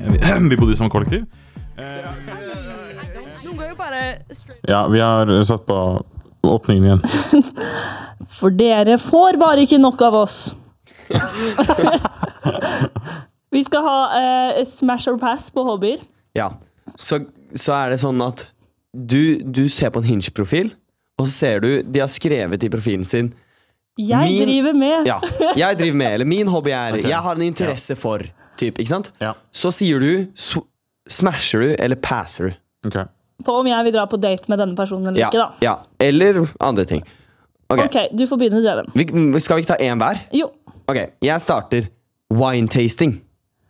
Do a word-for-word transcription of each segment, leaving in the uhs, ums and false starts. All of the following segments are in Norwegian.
Vi bodde som kollektiv. Noen går jo bare straight. Ja, vi har satt på åpningen igjen. For dere får bare ikke nok av oss. Vi skal ha eh, smash or pass på hobbyer. Ja, så, så er det sånn at du, du ser på en Hinge-profil, og så ser du, de har skrevet i profilen sin Jeg min, driver med. Ja, jeg driver med, eller min hobby er, okay. jeg har en interesse ja. for, typ, ikke sant? Ja. Så sier du, så, smasher du, eller passer du. Okay. På om jeg vil dra på date med denne personen eller ja, ikke da. Ja, eller andre ting. Ok, okay du får begynne, Døven. Vi, skal vi ikke ta en hver? Jo. Ok, jeg starter wine tasting.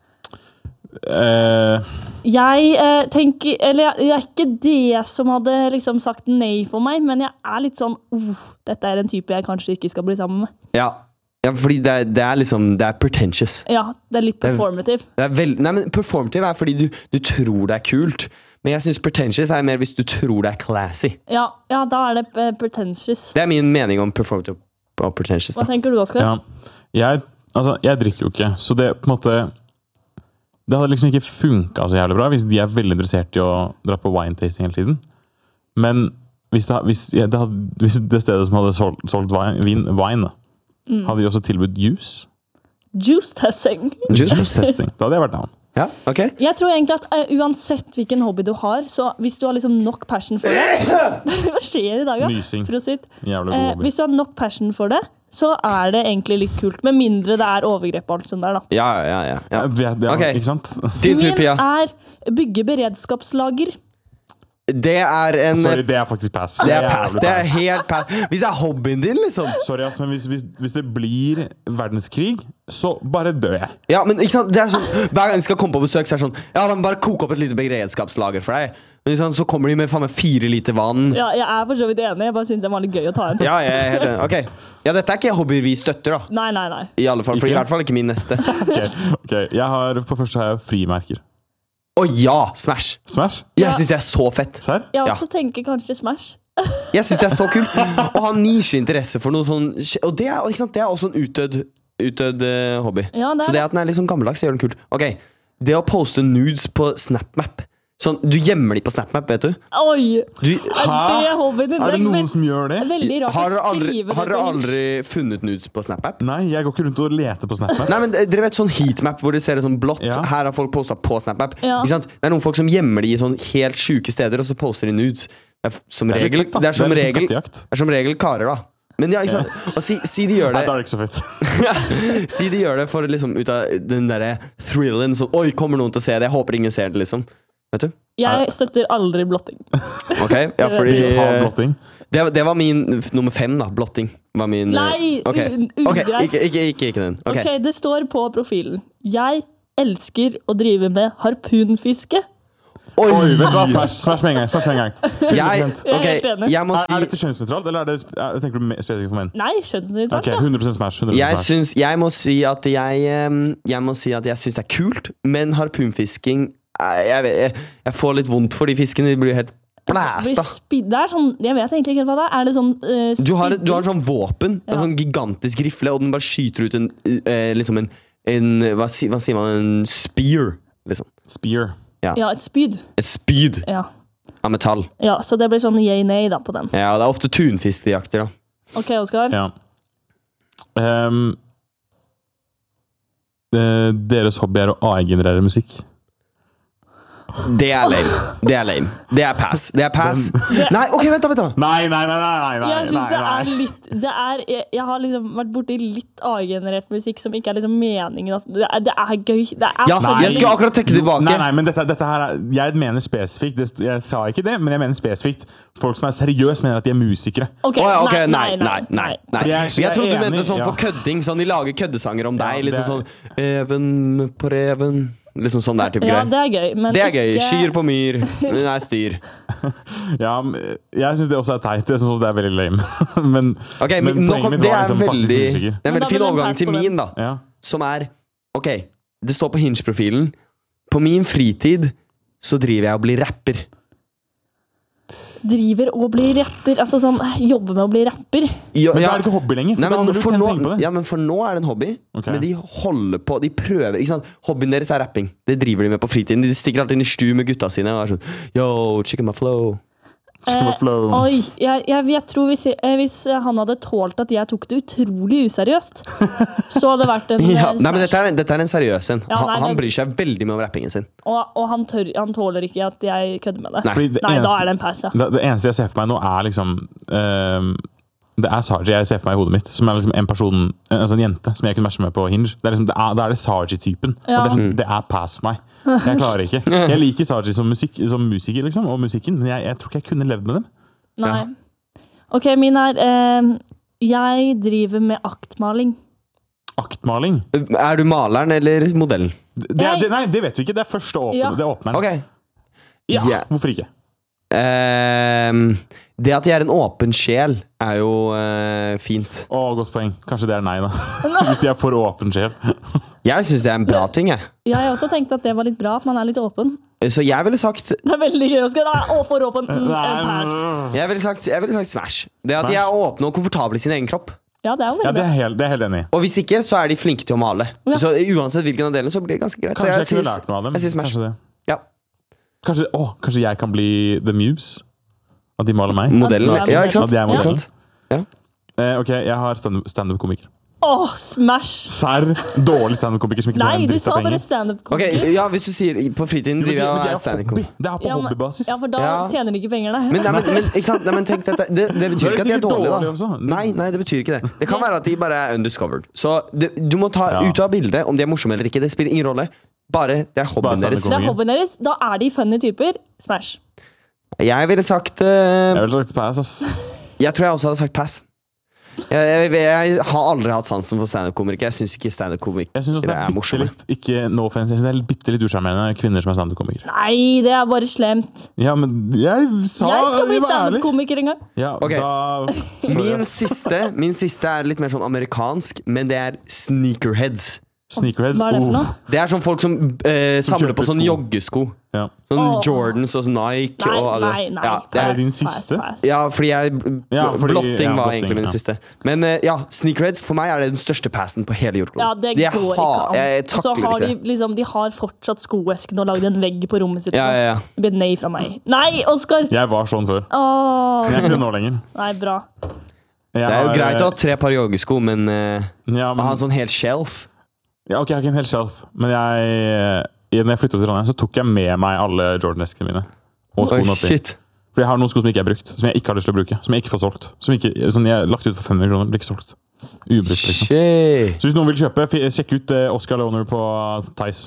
Uh... Jeg eh, tenker, eller jeg, jeg er ikke det som hadde liksom sagt nei for meg, men jeg er litt sånn, uh, dette er en type jeg kanskje ikke skal bli sammen med. Ja, ja fordi det er, det er liksom, det er pretentious. Ja, det er litt performative. Det er, det er veld, nei, men performative er fordi du, du tror det er kult, men jeg synes pretentious er mer hvis du tror det er classy. Ja, ja da er det uh, pretentious. Det er min mening om performative og pretentious. Hva da. tenker du, Oskar? Ja, jeg, altså, jeg drikker jo ikke, så det på en måte... Det hadde liksom ikke funket så jævlig bra hvis de er veldig interessert i å dra på wine tasting hele tiden. Men hvis det, hvis, ja, det, hadde, hvis det stedet som hadde solgt, solgt wine, vin, wine mm. hadde de også tilbudt juice. Juice testing. Juice, juice testing. Da hadde jeg vært down. Ja, ok. Jeg tror egentlig at uh, uansett hvilken hobby du har, så hvis du har liksom nok passion for det... Hva skjer i dag, da? Nysing. Jævlig god hobby. Uh, hvis du har nok passion for det, så er det egentlig litt kult, med mindre det er overgrep og alt sånt der, da. Ja, ja, ja. ja. ja det, okay. Ikke sant? Din tur, Pia. Min er bygge beredskapslager. Det er en... Sorry, det er faktisk pass. Det er pass, det er helt pass. Hvis det er hobbyen din, liksom. Sorry, ass, men hvis, hvis, hvis det blir verdenskrig, så bare dør jeg. Ja, men ikke sant, det er sånn, hver gang de skal komme på besøk, så er det sånn, ja, de bare koke opp et lite beredskapslager for deg. Men sånn, så kommer de med faen med fire liter vann. Ja, jeg er for så vidt enig, jeg bare synes det var litt gøy å ta en. Ja, jeg er helt enig. Ok. Ja, dette er ikke hobbyer vi støtter, da. Nei, nei, nei. I alle fall, for i hvert fall ikke min neste. Ok, ok. Jeg har, på første har jeg frimerker. Å ja, Smash. Smash? Jeg Ja. synes det er så fett. Serr? Jeg Ja. også tenker kanskje Smash. Jeg synes det er så kult. Å ha nisjeinteresse for noe sånn, og det er, ikke sant, det er også en utdødd, utdødd eh, hobby. Ja, det er Så det at den er litt sånn gammeldags, gjør den kult. Ok, det å poste nudes på SnapMap. Sånn, du gjemmer de på SnapMap, vet du? Oi! du Er det hobbyen din? Er det noen veld- som gjør det? Veldig rart har å dere aldri, skrive har det dere på Hinge. aldri funnet nudes på SnapMap? Nei, jeg går ikke rundt og leter på SnapMap. Nei, men dere vet sånn heatmap hvor det ser det sånn blått. Ja. Her har folk postet på SnapMap. Ja. Ikke sant? Det er noen folk som gjemmer de i sånn helt syke steder, og så poster de nudes. Det er f- som Det er litt regel, fett, da. det er som Det er litt regel, skattejakt. det er som regel karer, da. Men ja, ikke sant? Og si, si de gjør Nei, det da er det ikke så fett. Si de gjør det for liksom ut av den derre thrillen. Sånn, oi, kommer noen til å se det? Jeg håper ingen ser det, liksom. Vet du? Jeg støtter aldri blotting. Ok, ja, fordi Digital blotting. det, det var min f- nummer fem, da. Blotting var min eh, Nei, Ok, u- ok, ugreit. ikke, ikke, ikke, ikke den. Ok, Ok, det står på profilen. Jeg elsker å drive med harpunfiske. Oi, Oi, vet du hva? Smash, smash med en gang. Smash med en gang. Jeg, Jeg er ok, helt enig. jeg må Er, er si dette kjønnsnøytralt, eller er det, er, tenker du me- spesifikt for menn? Nei, kjønnsnøytralt, Ok, ja. hundre prosent smash. hundre prosent Jeg, smash. syns, jeg må si at jeg ehm, Jeg må si at jeg syns det er kult, men harpunfisking eh, jeg, vet- jeg, jeg får litt vondt for de fiskene. De blir jo helt blæst, da. Blir spid- Det er sånn, jeg vet egentlig ikke hva det er. Er det sånn uh, Du har, du har sånn våpen, en Ja. sånn gigantisk rifle, og den bare skyter ut en eh, liksom en, en hva, si, hva sier man? En spear, liksom. Spear. Ja, et spyd. Et spyd Ja. av metall. ja, så det blir sånn yay-nay da på den. Ja, det er ofte tunfisk de jakter, da. Ok, Oskar. Ja. Ehm, eh, deres hobby er å A I-generere musikk. Det er lame. Det er lame. Det er pass. Det er pass. Nei, ok, vent da, vent da. Nei, nei, nei, nei, nei, Jeg synes nei, det er nei. litt det er, jeg, jeg har liksom vært borti litt A I-generert musikk som ikke er liksom meningen at det er, det er gøy. Det er Ja, funny. jeg skulle akkurat trekke tilbake. Nei, nei, men dette, dette her er, jeg mener spesifikt, det, jeg sa ikke det, men jeg mener spesifikt, folk som er seriøse mener at de er musikere. Ok, Å ja, ok, nei, nei, nei, nei, nei. Fordi jeg- Jeg trodde jeg du er mente enig, sånn ja. for kødding, sånn de lager køddesanger om deg, Ja, liksom det sånn Even på reven, liksom sånn der type Ja, greier. det er gøy, men Det er gøy. ikke- Skyr på myr. Nei, styr. Ja, men jeg synes det også er teit, jeg synes også det er veldig lame. men, Ok, men, men nå poenget kom, mitt det var er liksom faktisk veldig Det musiker. er en Men da veldig fin vil jeg overgang passe til på den. min, da. Ja. Som er Ok, det står på Hinge-profilen. På min fritid så driver jeg og blir rapper. driver og blir rapper. Altså sånn, jobber med å bli rapper. Ja, Men da ja. er det ikke hobby lenger. For Nei, da men hadde du for, tjent nå, penger på det. ja, men for nå er det en hobby. Ok. Men de holder på, de prøver. Ikke sant? Hobbyen deres er rapping. Det driver de med på fritiden. De stikker alltid inn i stu med gutta sine og er sånn Yo, check my flow. Skal man flow. Eh, oi, jeg, jeg, jeg tror hvis, jeg, eh, hvis han hadde tålt at jeg tok det utrolig useriøst, så hadde det vært en Ja. eh, Nei, men smash. dette er, dette er en seriøs en. Ja, Han, nei, han det- bryr seg veldig mye om rappingen sin. Og, og han, tør, han tåler ikke at jeg kødder med det. Nei. Fordi det Nei, da eneste- er det en pass, ja. Det, det eneste jeg ser for meg nå, er liksom ehm, Det er Saji jeg ser for meg i hodet mitt. Som er liksom en person, en, altså en jente som jeg kunne matche med på Hinge. Det er liksom, det er, da er det Saji-typen. Og Ja. det er, sånn, det er pass for meg. Jeg klarer ikke. Jeg liker Saji som, musikk, som musiker liksom, og musikken, men jeg, jeg tror ikke jeg kunne levd med dem. Nei. Ja. Ok, min er eh, jeg driver med aktmaling. Aktmaling. Er du maleren eller modellen? Det, det, er- Jeg- det, nei, det vet vi ikke. Det er første åpne. Ja. Det er åpneren. Ok. Ja, Ja. hvorfor ikke? Ehm, det at jeg er en åpen sjel, er jo eh, fint. Å, godt poeng. Kanskje det er nei, da. Hvis jeg er for åpen sjel. Jeg syns det er en bra ting, jeg. Jeg har også tenkt at det var litt bra, at man er litt åpen. Så jeg ville sagt Det er veldig gøy å skrive å, for åpen. Mm, en pass. Nei, Jeg ville sagt, jeg ville sagt Smash. Det at Smash. de er åpne og komfortable i sin egen kropp. Ja, det er jo ja, veldig det bra. er helt, det er helt enig i. Og hvis ikke, så er de flinke til å male. Ja. Så uansett hvilken av delene, så blir det ganske greit. Kanskje jeg, så kunne sier- lært noe av dem. jeg sier Smash. Kanskje, det. Ja. Kanskje, å, kanskje jeg kan bli The Muse? At de maler meg? Modellen. Ja, Ja, ikke sant? At jeg er Ikke modellen. sant? Eh, ok, jeg har stand- stand-up-komiker. Åh, smash! Serr? Dårlig stand-up-komiker som ikke Nei, tjener en du dritt sa av bare penger. standup Ok, komiker. ja, hvis du sier på fritiden Men det, driver jeg men og det er er standup. hobby. Det er på Ja, men- hobbybasis. Ja, for da Ja. tjener du ikke penger, nei. Men, nei, men, men, ikke sant? Nei, men tenk dette det, det betyr Da er det ikke at de er sikkert dårlige, dårlig da. også. Nei, nei, det betyr ikke det. Det kan være at de bare er undiscovered. Så det, du må ta Ja. ut av bildet om de er morsomme eller ikke. Det spiller ingen rolle. Bare det er hobbyen Bare deres. Det er hobbyen deres. Da er de funny typer. Smash. Jeg ville sagt Jeg eh, vil sagt pass, ass. Jeg tror jeg også hadde sagt pass. Jeg, jeg, jeg har aldri hatt sansen for standup-komikere. Jeg syns ikke Jeg standup-komikere synes også det er er bitte morsomme. litt Ikke no offense, jeg synes det er bitte litt usjarmerende kvinner som er standup-komikere. Nei, det er bare slemt. Ja, men jeg sa Jeg skal bli jeg var ærlig. standup-komiker en gang. Ja, Ok. da Sorry, Min ass. siste, min siste er litt mer sånn amerikansk, men det er sneakerheads. Sneakerheads. Hva er det for noe? Oh. Det er sånn folk som eh, samler kjøper på sånne sko. joggesko. Ja. Sånn Åh. Jordans og sånn Nike. Nei, og alle- nei, nei. Ja, det Er er, det din Pass, pass, siste? pass. ja, fordi jeg Ja, fordi- Blotting ja, var blotting, egentlig min ja. siste. Men eh, ja, sneakerheads for meg er det den største passen på hele jordkloden. Ja, det De er går ha- ikke an. Jeg Og så takler har ikke de, det. liksom, de har fortsatt skoesken og lagd en vegg på rommet sitt. Ja, ja, ja. Det blir nei fra meg. Nei, Oskar! Jeg var sånn før. Åh, Men jeg er ikke det nå lenger. nei, bra. Jeg Det er jo har, greit å ha tre par joggesko, men eh, ja, å men, ha en sånn hel shelf. ja, ok, jeg har ikke en hel shelf, men jeg når jeg flyttet til Trondheim, så tok jeg med meg alle Jordan-eskene mine. Og Oi, skoene oppi. shit. For jeg har noen sko som ikke er brukt, som jeg ikke har lyst til å bruke. Som jeg ikke får solgt. Som ikke, sånn jeg har lagt ut for fem hundre kroner, blir ikke solgt. Ubrukt, liksom. Shit. Så hvis noen vil kjøpe, fi- sjekk ut eh, Oscar Lohner på Theis.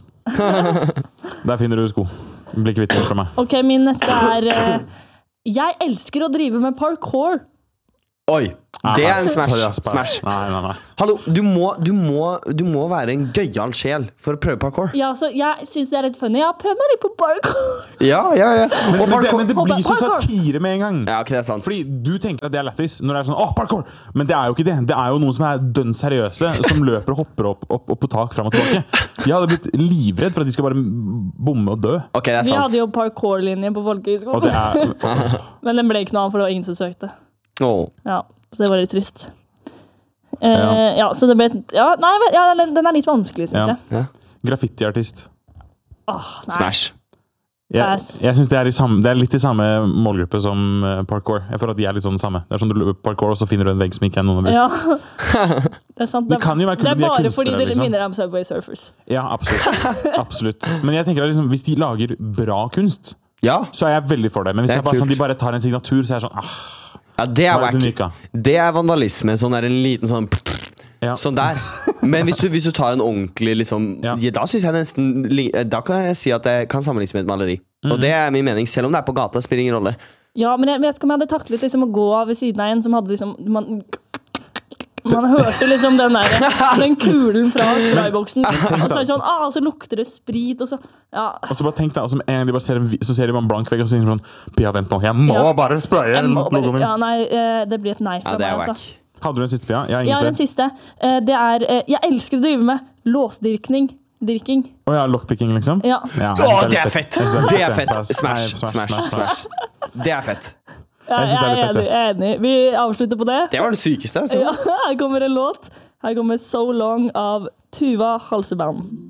Der finner du sko. Blir kvitt det fra meg. Ok, min neste er eh, jeg elsker å drive med parkour. Oi. Det er en smash. Sorry, ass, pass. smash. Nei, nei, nei. Hallo, du må, du, må, du må være en gøyal sjel for å prøve parkour. Ja, så jeg syns det er litt funny. Jeg har prøvd meg litt på parkour. Ja, ja, ja. Men, Og men, det, parkour men det blir så Parkour. satire med en gang. Ja, ok, det er sant. Fordi du tenker at det er lættis når det er sånn åh, parkour! Men det er jo ikke det. Det er jo noen som er dønn seriøse, som løper og hopper opp, opp, opp på tak fram og tilbake. Jeg hadde blitt livredd for at de skal bare bomme og dø. Ok, det er Vi sant. hadde jo parkour-linje på Og det folkehøyskolen, er men den ble ikke noe av, for det var ingen som søkte. Åh. Ja, så det var litt trist. Eh, ja. Ja. så det ble ja, Nei, ja, den den er litt vanskelig, syns Ja. jeg. graffitiartist. Åh, nei. Smash. Jeg, Pass. jeg synes det er, i samme, det er litt i samme målgruppe som eh, parkour. Jeg føler at de er litt sånn samme. Det er sånn du løper parkour, og så finner du en vegg som ikke er noen har brukt. Ja. Det er sant. Det kan jo være kult, det er de er bare kunstnere, fordi dere liksom. minner om Subway Surfers. Ja, absolutt. absolutt. Men jeg tenker at liksom, hvis de lager bra kunst, Ja, så er jeg veldig for det. Men hvis Det det er er bare kult. sånn, de bare tar en signatur, så er jeg sånn ah, ja det er hva er det du wack. liker? Det er vandalisme. Sånn er en liten sånn Ja. Sånn der. Men hvis du, hvis du tar en ordentlig liksom, Ja. ja, Da synes jeg nesten li- Da kan jeg si at det kan sammenlignes med et maleri. Mm. Og det er min mening. Selv om det er på gata, spiller ingen rolle. Ja, men jeg vet ikke om jeg hadde taklet liksom, å gå av ved siden av en som hadde liksom man, man hørte liksom den der den kulen fra sprayboksen, og så er det sånn ah, så lukter det sprit, og så ja. Og så bare tenk deg, og så med en gang de bare ser en, vi- så ser de bare en blank vegg, og så sier de sånn Pia, vent nå, jeg må Ja. bare spraye Jeg må bare, logoen min. ja, nei, eh, det blir et nei Ja, fra det er meg, wack. altså. Hadde du en siste, Pia? Jeg har Jeg har ingen en flere. siste. Eh, Det er eh, Jeg elsker å drive med låsdyrkning. Dirking. Å ja, lockpicking, liksom? Ja. Ja, Å, jeg det er litt fett! Jeg synes Det er litt fett! Pass. Smash, Nei, smash, smash. Det er fett. Ja, Jeg synes det er jeg, er litt fett, enig, jeg er enig. Vi avslutter på det. Det var det sykeste. Altså. Ja, her kommer en låt. Her kommer So Long av Tuva Halseband.